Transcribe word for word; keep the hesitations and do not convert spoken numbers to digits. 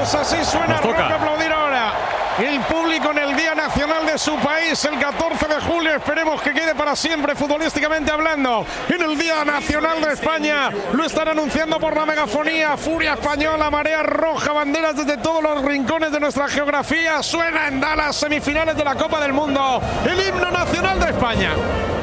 Dallas, así suena el rock a aplaudir ahora. El público en el Día Nacional de su país, el catorce de julio, esperemos que quede para siempre futbolísticamente hablando. En el Día Nacional de España lo están anunciando por la megafonía. Furia española, marea roja, banderas desde todos los rincones de nuestra geografía. Suena en Dallas, semifinales de la Copa del Mundo, el himno nacional de España.